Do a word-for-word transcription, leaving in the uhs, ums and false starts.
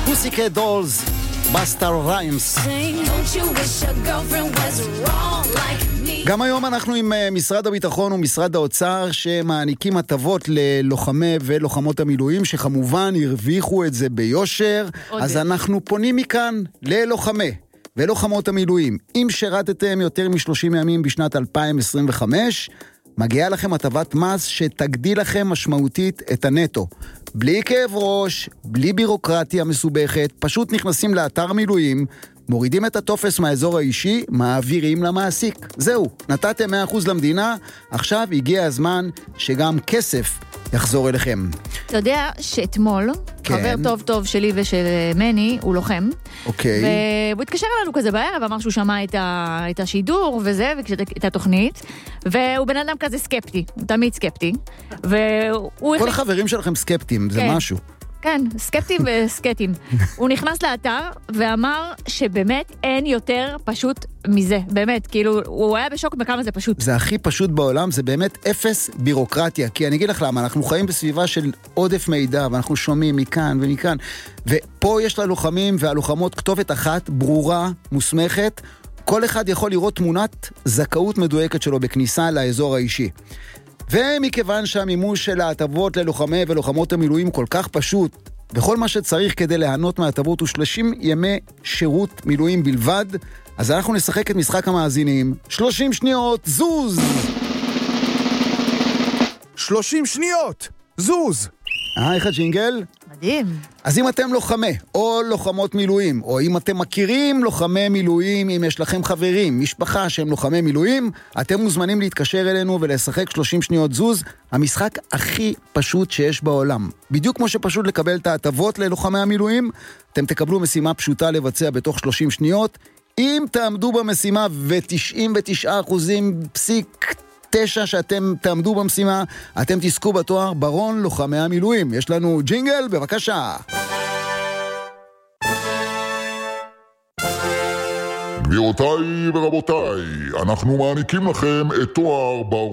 Pussycat Dolls, Busta Rhymes. גם היום אנחנו עם משרד הביטחון ומשרד האוצר שמעניקים הטבות ללוחמי ולוחמות המילואים שכמובן הרוויחו את זה ביושר. אז אנחנו פונים מכאן ללוחמי ולוחמות המילואים. אם שירתתם יותר מ-שלושים ימים בשנת אלפיים עשרים וחמש, מגיעה לכם הטבת מס שתגדיל לכם משמעותית את הנטו. בלי כאב ראש, בלי בירוקרטיה מסובכת, פשוט נכנסים לאתר מילואים, מורידים את הטופס מהאזור האישי, מעבירים למעסיק. זהו, נתתם מאה אחוז למדינה, עכשיו הגיע הזמן שגם כסף יחזור אליכם. אתה יודע שאתמול, כן. חבר טוב טוב שלי ושל מני, הוא לוחם. אוקיי. והוא התקשר אלינו כזה בערב, אמר שהוא שמע את, ה... את השידור וזה, את התוכנית, והוא בן אדם כזה סקפטי, הוא תמיד סקפטי. והוא כל החליט... החברים שלכם סקפטים, זה כן. משהו. כן, סקפטים וסקטים. הוא נכנס לאתר ואמר שבאמת אין יותר פשוט מזה. באמת, כאילו, הוא היה בשוק בכמה זה פשוט. זה הכי פשוט בעולם, זה באמת אפס בירוקרטיה. כי אני אגיד לך למה, אנחנו חיים בסביבה של עודף מידע, ואנחנו שומעים מכאן ומכאן. ופה יש ללוחמים והלוחמות כתובת אחת, ברורה, מוסמכת. כל אחד יכול לראות תמונת זכאות מדויקת שלו בכניסה לאזור האישי. ומכיוון שהמימוש של ההטבות ללוחמי ולוחמות המילואים כל כך פשוט, וכל מה שצריך כדי להנות מההטבות הוא שלושים ימי שירות מילואים בלבד, אז אנחנו נשחק את משחק המאזינים. שלושים שניות, זוז! שלושים שניות, זוז! אה, איך הג'ינגל? מדהים. אז אם אתם לוחמי או לוחמות מילואים, או אם אתם מכירים לוחמי מילואים, אם יש לכם חברים, משפחה שהם לוחמי מילואים, אתם מוזמנים להתקשר אלינו ולשחק שלושים שניות זוז, המשחק הכי פשוט שיש בעולם. בדיוק כמו שפשוט לקבל את ההטבות ללוחמי המילואים, אתם תקבלו משימה פשוטה לבצע בתוך שלושים שניות. אם תעמדו במשימה ו-תשעים ותשעה אחוזים פסיק תשע שאתם תעמדו במשימה, אתם תזכו בתואר ברון לוחמי המילואים. יש לנו ג'ינגל, בבקשה. גבירותיי ורבותיי, אנחנו מעניקים לכם את תואר ברון